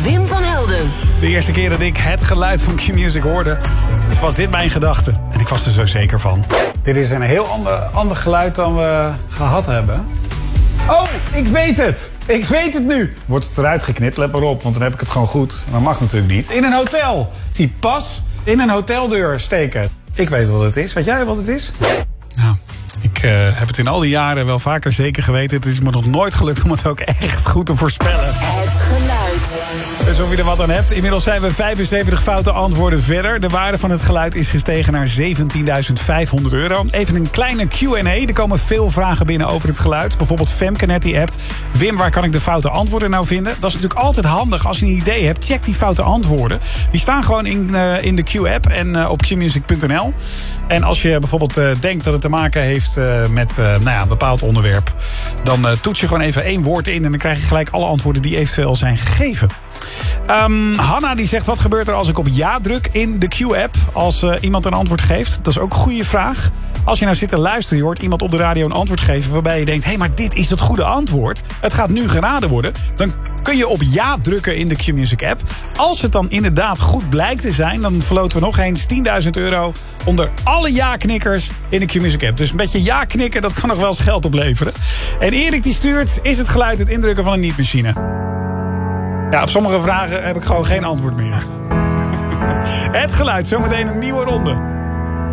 Wim van Helden. De eerste keer dat ik het geluid van Q-Music hoorde, was dit mijn gedachte. En ik was er zo zeker van. Dit is een heel ander geluid dan we gehad hebben. Oh, ik weet het! Ik weet het nu! Wordt het eruit geknipt, let maar op, want dan heb ik het gewoon goed. Dat mag natuurlijk niet. In een hotel. Die pas in een hoteldeur steken. Ik weet wat het is. Weet jij wat het is? Nou, ik heb het in al die jaren wel vaker zeker geweten. Het is me nog nooit gelukt om het ook echt goed te voorspellen. Het geluid. Dus of je er wat aan hebt. Inmiddels zijn we 75 foute antwoorden verder. De waarde van het geluid is gestegen naar €17.500. Even een kleine Q&A. Er komen veel vragen binnen over het geluid. Bijvoorbeeld Femke net die appt. Wim, waar kan ik de foute antwoorden nou vinden? Dat is natuurlijk altijd handig. Als je een idee hebt, check die foute antwoorden. Die staan gewoon in de Q-app en op qmusic.nl. En als je bijvoorbeeld denkt dat het te maken heeft met een bepaald onderwerp, dan toets je gewoon even 1 woord in en dan krijg je gelijk alle antwoorden die eventueel zijn gegeven. Hanna die zegt, wat gebeurt er als ik op ja druk in de Q-app als iemand een antwoord geeft? Dat is ook een goede vraag. Als je nou zit te luisteren, je hoort iemand op de radio een antwoord geven waarbij je denkt, hé, maar dit is het goede antwoord. Het gaat nu geraden worden. Dan kun je op ja drukken in de Q-Music app. Als het dan inderdaad goed blijkt te zijn, dan verloten we nog eens €10.000 onder alle ja-knikkers in de Q-Music app. Dus een beetje ja-knikken, dat kan nog wel eens geld opleveren. En Erik die stuurt, is het geluid het indrukken van een niet-machine? Ja, op sommige vragen heb ik gewoon geen antwoord meer. Het geluid, zometeen een nieuwe ronde.